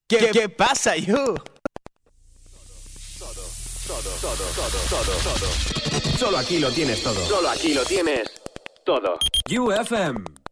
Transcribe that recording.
¿Qué pasa, you? Todo. Solo aquí lo tienes todo. Solo aquí lo tienes todo. UFM.